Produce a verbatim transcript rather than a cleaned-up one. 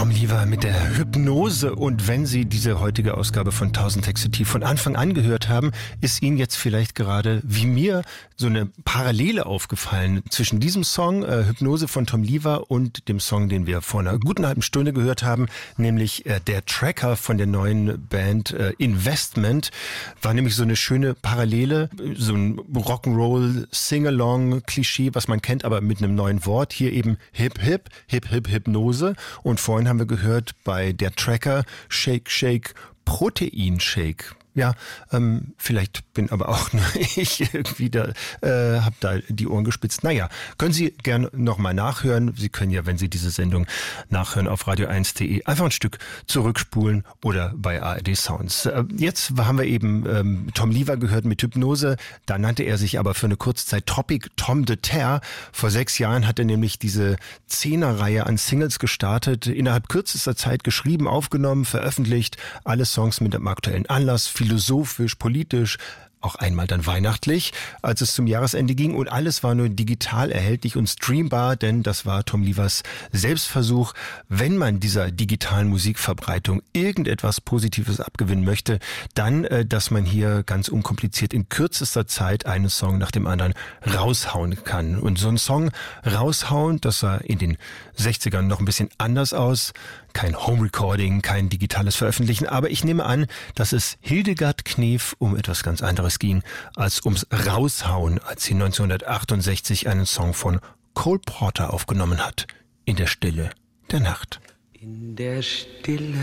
Tom Lever mit der Hypnose. Und wenn Sie diese heutige Ausgabe von tausend Texte tief von Anfang an gehört haben, ist Ihnen jetzt vielleicht gerade, wie mir, so eine Parallele aufgefallen zwischen diesem Song äh, Hypnose von Tom Lever und dem Song, den wir vor einer guten halben Stunde gehört haben, nämlich äh, der Tracker von der neuen Band äh, Investment. War nämlich so eine schöne Parallele, so ein Rock'n'Roll, Sing-Along, Klischee, was man kennt, aber mit einem neuen Wort. Hier eben Hip Hip, Hip Hip Hypnose. Und vorhin haben wir gehört bei der Tracker Shake Shake Protein Shake. Ja, ähm, vielleicht bin aber auch nur ich irgendwie da, äh, hab da die Ohren gespitzt. Naja, können Sie gerne nochmal nachhören. Sie können ja, wenn Sie diese Sendung nachhören, auf radio eins punkt de einfach ein Stück zurückspulen oder bei A R D Sounds. Äh, jetzt haben wir eben ähm, Tom Lever gehört mit Hypnose. Da nannte er sich aber für eine kurze Zeit Tropic Tom de Terre. Vor sechs Jahren hat er nämlich diese Zehnerreihe an Singles gestartet, innerhalb kürzester Zeit geschrieben, aufgenommen, veröffentlicht, alle Songs mit dem aktuellen Anlass, philosophisch, politisch, auch einmal dann weihnachtlich, als es zum Jahresende ging, und alles war nur digital erhältlich und streambar, denn das war Tom Levers Selbstversuch. Wenn man dieser digitalen Musikverbreitung irgendetwas Positives abgewinnen möchte, dann, äh, dass man hier ganz unkompliziert in kürzester Zeit einen Song nach dem anderen raushauen kann. Und so einen Song raushauen, das sah in den sechzigern noch ein bisschen anders aus. Kein Home-Recording, kein digitales Veröffentlichen, aber ich nehme an, dass es Hildegard Knef um etwas ganz anderes ging als ums Raushauen, als sie neunzehnhundertachtundsechzig einen Song von Cole Porter aufgenommen hat. In der Stille der Nacht. In der Stille